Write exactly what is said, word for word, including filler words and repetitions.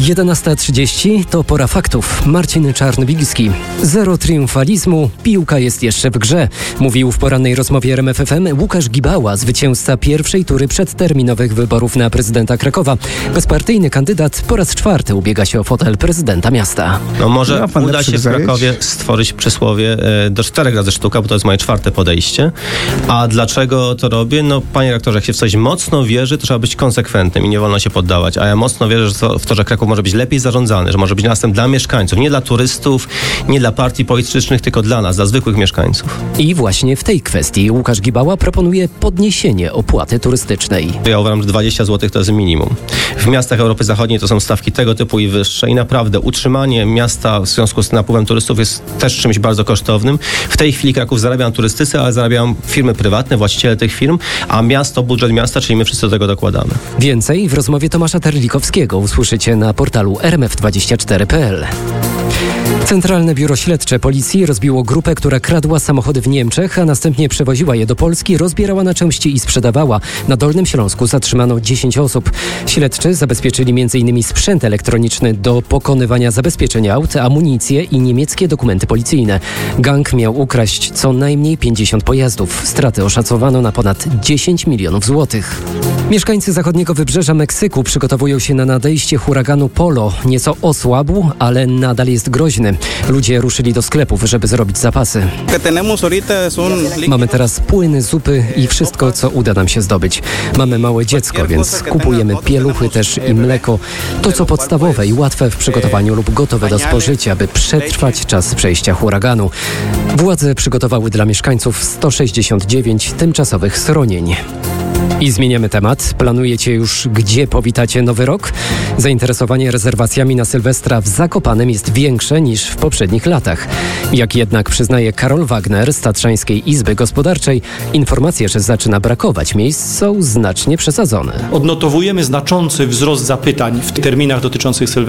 jedenasta trzydzieści to pora faktów. Marcin Czarnowilski. Zero triumfalizmu, piłka jest jeszcze w grze. Mówił w porannej rozmowie R M F F M Łukasz Gibała, zwycięzca pierwszej tury przedterminowych wyborów na prezydenta Krakowa. Bezpartyjny kandydat po raz czwarty ubiega się o fotel prezydenta miasta. No może no, uda się w Krakowie stworzyć przysłowie e, do czterech razy sztuka, bo to jest moje czwarte podejście. A dlaczego to robię? No panie rektorze, jak się w coś mocno wierzy, to trzeba być konsekwentnym i nie wolno się poddawać. A ja mocno wierzę w to, że Kraków może być lepiej zarządzany, że może być miastem dla mieszkańców, nie dla turystów, nie dla partii politycznych, tylko dla nas, dla zwykłych mieszkańców. I właśnie w tej kwestii Łukasz Gibała proponuje podniesienie opłaty turystycznej. Ja uważam, że dwadzieścia złotych to jest minimum. W miastach Europy Zachodniej to są stawki tego typu i wyższe i naprawdę utrzymanie miasta w związku z napływem turystów jest też czymś bardzo kosztownym. W tej chwili Kraków zarabia na turystyce, ale zarabiają firmy prywatne, właściciele tych firm, a miasto, budżet miasta, czyli my wszyscy do tego dokładamy. Więcej w rozmowie Tomasza Terlikowskiego usłyszycie na portalu r m f dwadzieścia cztery kropka p l. Centralne Biuro Śledcze Policji rozbiło grupę, która kradła samochody w Niemczech, a następnie przewoziła je do Polski, rozbierała na części i sprzedawała. Na Dolnym Śląsku zatrzymano dziesięć osób. Śledczy zabezpieczyli między innymi sprzęt elektroniczny do pokonywania zabezpieczenia aut, amunicję i niemieckie dokumenty policyjne. Gang miał ukraść co najmniej pięćdziesiąt pojazdów. Straty oszacowano na ponad dziesięć milionów złotych. Mieszkańcy zachodniego wybrzeża Meksyku przygotowują się na nadejście huraganu Polo. Nieco osłabł, ale nadal jest groźny. Ludzie ruszyli do sklepów, żeby zrobić zapasy. Mamy teraz płyny, zupy i wszystko, co uda nam się zdobyć. Mamy małe dziecko, więc kupujemy pieluchy też i mleko. To, co podstawowe i łatwe w przygotowaniu lub gotowe do spożycia, by przetrwać czas przejścia huraganu. Władze przygotowały dla mieszkańców sto sześćdziesiąt dziewięć tymczasowych schronień. I zmieniamy temat. Planujecie już, gdzie powitacie nowy rok? Zainteresowanie rezerwacjami na Sylwestra w Zakopanem jest większe niż w poprzednich latach. Jak jednak przyznaje Karol Wagner z Tatrzańskiej Izby Gospodarczej, informacje, że zaczyna brakować miejsc, są znacznie przesadzone. Odnotowujemy znaczący wzrost zapytań w terminach dotyczących Sylwestra.